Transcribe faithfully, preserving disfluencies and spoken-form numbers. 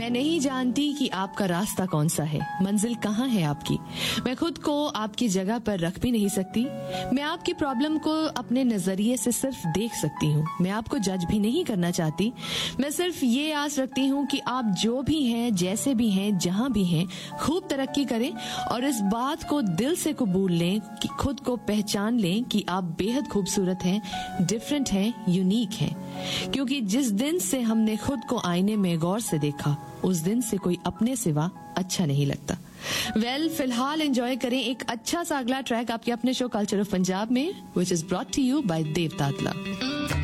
मैं नहीं जानती कि आपका रास्ता कौन सा है, मंजिल कहाँ है आपकी। मैं खुद को आपकी जगह पर रख भी नहीं सकती। मैं आपकी प्रॉब्लम को अपने नजरिए से सिर्फ देख सकती हूँ। मैं आपको जज भी नहीं करना चाहती। मैं सिर्फ ये आस रखती हूँ कि आप जो भी हैं, जैसे भी हैं, जहाँ भी हैं, खूब तरक्की करें और इस बात को दिल से कबूल लें कि खुद को पहचान लें कि आप बेहद खूबसूरत हैं, डिफरेंट हैं, यूनिक हैं। क्योंकि जिस दिन से हमने खुद को आईने में गौर से देखा, उस दिन से कोई अपने सिवा अच्छा नहीं लगता। वेल well, फिलहाल एंजॉय करें एक अच्छा सा अगला ट्रैक आपके अपने शो कल्चर ऑफ पंजाब में, which is brought to you bye Dev तातला।